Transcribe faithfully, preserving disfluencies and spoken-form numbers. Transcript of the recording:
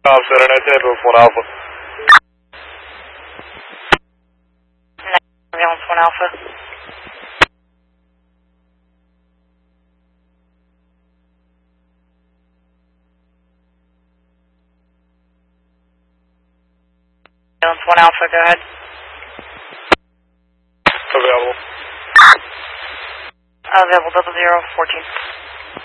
Officer, and I said it was one Alpha. Surveillance one Alpha. Surveillance one Alpha, go ahead. Available. Available double zero fourteen.